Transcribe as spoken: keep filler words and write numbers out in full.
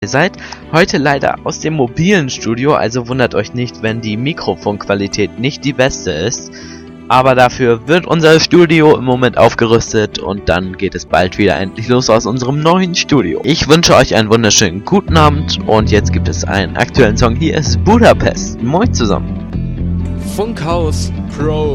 Ihr seid heute leider aus dem mobilen Studio, also wundert euch nicht, wenn die Mikrofonqualität nicht die beste ist. Aber dafür wird unser Studio im Moment aufgerüstet und dann geht es bald wieder endlich los aus unserem neuen Studio. Ich wünsche euch einen wunderschönen guten Abend und jetzt gibt es einen aktuellen Song. Hier ist Budapest. Moin zusammen. Funkhaus Pro.